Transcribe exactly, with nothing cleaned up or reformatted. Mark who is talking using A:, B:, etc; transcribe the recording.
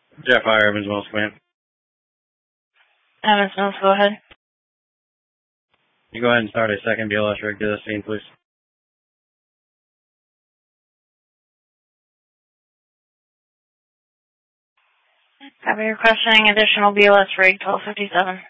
A: Jeff Fire, Evans Mills Command.
B: Evans Mills, go ahead.
A: You go ahead and start a second B L S rig to the scene, please.
B: Copy, requesting additional B L S rig, twelve fifty-seven.